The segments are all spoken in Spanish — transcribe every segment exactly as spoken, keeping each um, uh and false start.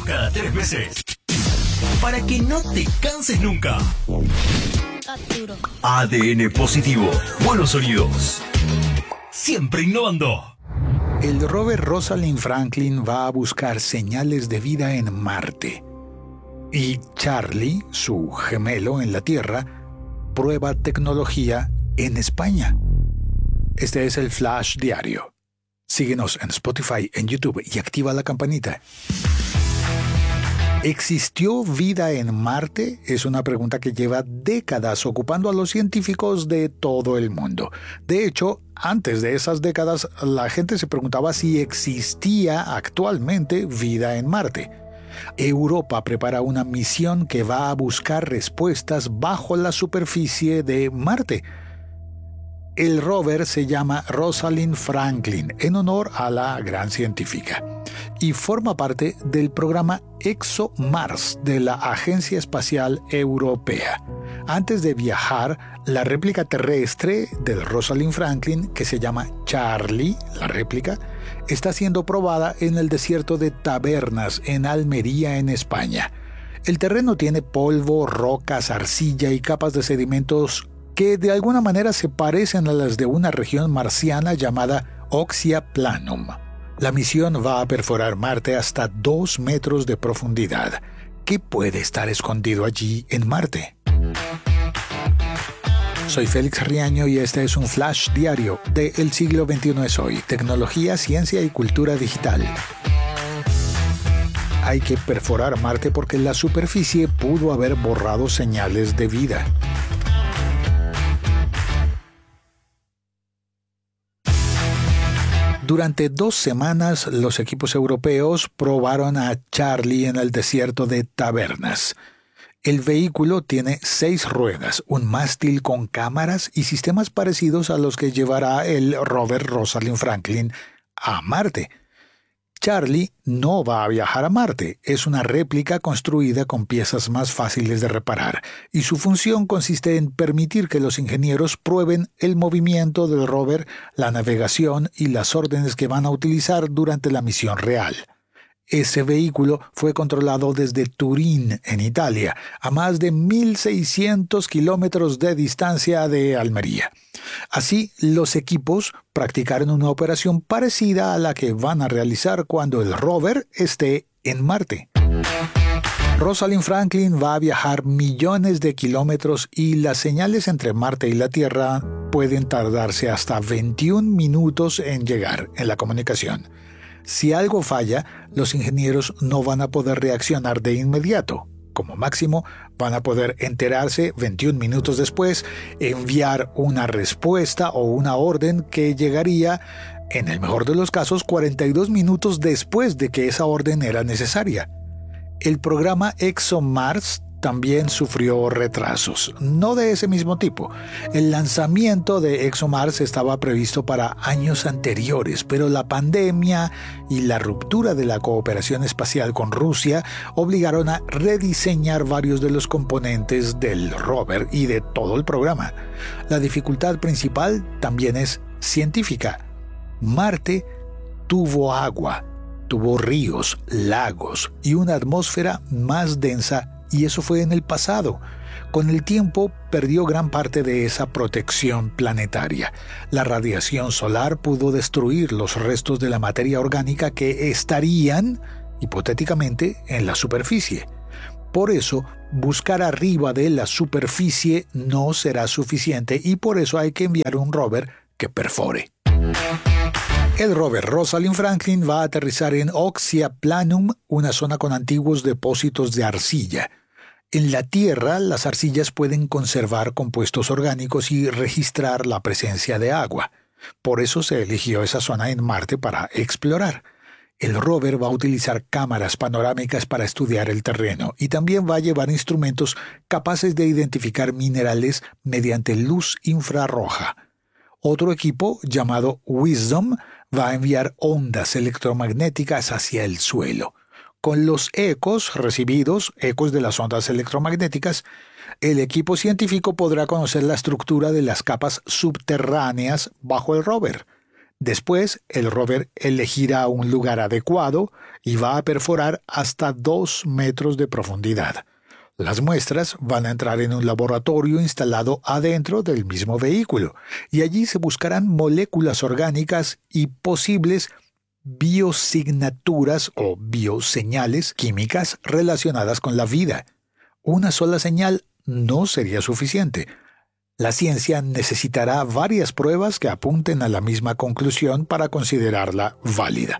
cada tres meses. Para que no te canses nunca. A D N positivo. Buenos sonidos. Siempre innovando. El rover Rosalind Franklin va a buscar señales de vida en Marte. Y Charlie, su gemelo en la Tierra, prueba tecnología en España. Este es el Flash Diario. Síguenos en Spotify, en YouTube y activa la campanita. ¿Existió vida en Marte? Es una pregunta que lleva décadas ocupando a los científicos de todo el mundo. De hecho, antes de esas décadas, la gente se preguntaba si existía actualmente vida en Marte. Europa prepara una misión que va a buscar respuestas bajo la superficie de Marte. El rover se llama Rosalind Franklin, en honor a la gran científica, y forma parte del programa ExoMars de la Agencia Espacial Europea. Antes de viajar, la réplica terrestre del Rosalind Franklin, que se llama Charlie, la réplica, está siendo probada en el desierto de Tabernas, en Almería, en España. El terreno tiene polvo, rocas, arcilla y capas de sedimentos que de alguna manera se parecen a las de una región marciana llamada Oxyaplanum. La misión va a perforar Marte hasta dos metros de profundidad. ¿Qué puede estar escondido allí en Marte? Soy Félix Riaño y este es un flash diario de El siglo veintiuno es hoy. Tecnología, ciencia y cultura digital. Hay que perforar Marte porque la superficie pudo haber borrado señales de vida. Durante dos semanas, los equipos europeos probaron a Charlie en el desierto de Tabernas. El vehículo tiene seis ruedas, un mástil con cámaras y sistemas parecidos a los que llevará el rover Rosalind Franklin a Marte. Charlie no va a viajar a Marte, es una réplica construida con piezas más fáciles de reparar, y su función consiste en permitir que los ingenieros prueben el movimiento del rover, la navegación y las órdenes que van a utilizar durante la misión real. Ese vehículo fue controlado desde Turín, en Italia, a más de mil seiscientos kilómetros de distancia de Almería. Así, los equipos practicaron una operación parecida a la que van a realizar cuando el rover esté en Marte. Rosalind Franklin va a viajar millones de kilómetros y las señales entre Marte y la Tierra pueden tardarse hasta veintiún minutos en llegar en la comunicación. Si algo falla, los ingenieros no van a poder reaccionar de inmediato. Como máximo, van a poder enterarse veintiún minutos después, enviar una respuesta o una orden que llegaría, en el mejor de los casos, cuarenta y dos minutos después de que esa orden era necesaria. El programa ExoMars también sufrió retrasos, no de ese mismo tipo. El lanzamiento de ExoMars estaba previsto para años anteriores, pero la pandemia y la ruptura de la cooperación espacial con Rusia obligaron a rediseñar varios de los componentes del rover y de todo el programa. La dificultad principal también es científica. Marte tuvo agua, tuvo ríos, lagos y una atmósfera más densa. Y eso fue en el pasado. Con el tiempo perdió gran parte de esa protección planetaria. La radiación solar pudo destruir los restos de la materia orgánica que estarían, hipotéticamente, en la superficie. Por eso, buscar arriba de la superficie no será suficiente y por eso hay que enviar un rover que perfore. El rover Rosalind Franklin va a aterrizar en Oxyaplanum, una zona con antiguos depósitos de arcilla. En la Tierra, las arcillas pueden conservar compuestos orgánicos y registrar la presencia de agua. Por eso se eligió esa zona en Marte para explorar. El rover va a utilizar cámaras panorámicas para estudiar el terreno y también va a llevar instrumentos capaces de identificar minerales mediante luz infrarroja. Otro equipo, llamado Wisdom, va a enviar ondas electromagnéticas hacia el suelo. Con los ecos recibidos, ecos de las ondas electromagnéticas, el equipo científico podrá conocer la estructura de las capas subterráneas bajo el rover. Después, el rover elegirá un lugar adecuado y va a perforar hasta dos metros de profundidad. Las muestras van a entrar en un laboratorio instalado adentro del mismo vehículo, y allí se buscarán moléculas orgánicas y posibles biosignaturas o bioseñales químicas relacionadas con la vida. Una sola señal no sería suficiente. La ciencia necesitará varias pruebas que apunten a la misma conclusión para considerarla válida.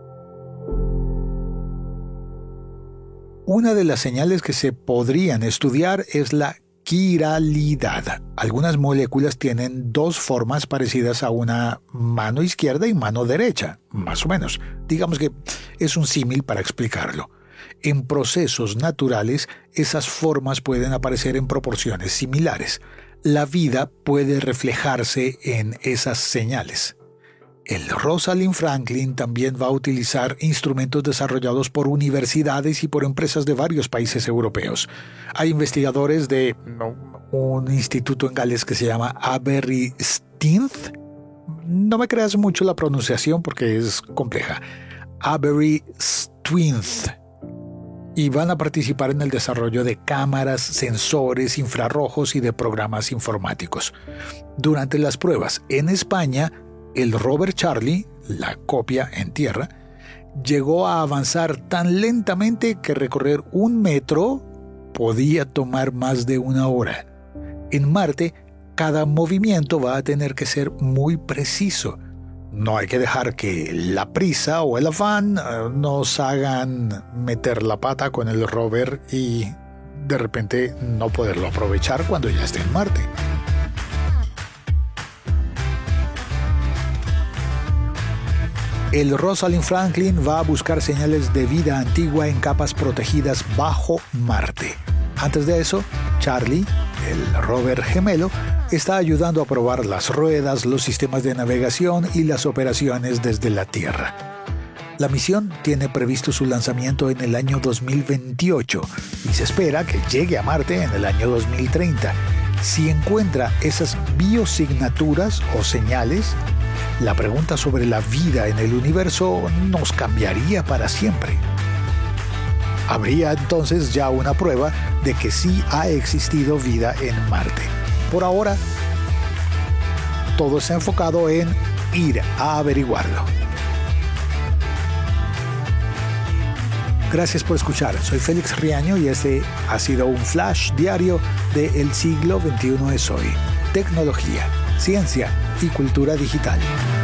Una de las señales que se podrían estudiar es la quiralidad. Algunas moléculas tienen dos formas parecidas a una mano izquierda y mano derecha, más o menos. Digamos que es un símil para explicarlo. En procesos naturales, esas formas pueden aparecer en proporciones similares. La vida puede reflejarse en esas señales. El Rosalind Franklin también va a utilizar instrumentos desarrollados por universidades y por empresas de varios países europeos. Hay investigadores de un instituto en Gales que se llama Aberystwyth. No me creas mucho la pronunciación porque es compleja. Aberystwyth. Y van a participar en el desarrollo de cámaras, sensores infrarrojos y de programas informáticos. Durante las pruebas en España, el rover Charlie, la copia en tierra, llegó a avanzar tan lentamente que recorrer un metro podía tomar más de una hora. En Marte, cada movimiento va a tener que ser muy preciso. No hay que dejar que la prisa o el afán nos hagan meter la pata con el rover y de repente no poderlo aprovechar cuando ya esté en Marte. El Rosalind Franklin va a buscar señales de vida antigua en capas protegidas bajo Marte. Antes de eso, Charlie, el rover gemelo, está ayudando a probar las ruedas, los sistemas de navegación y las operaciones desde la Tierra. La misión tiene previsto su lanzamiento en el año dos mil veintiocho y se espera que llegue a Marte en el año dos mil treinta. Si encuentra esas biosignaturas o señales, la pregunta sobre la vida en el universo nos cambiaría para siempre. Habría entonces ya una prueba de que sí ha existido vida en Marte. Por ahora, todo está enfocado en ir a averiguarlo. Gracias por escuchar. Soy Félix Riaño y este ha sido un flash diario de El siglo veintiuno es hoy. Tecnología, ciencia y cultura digital.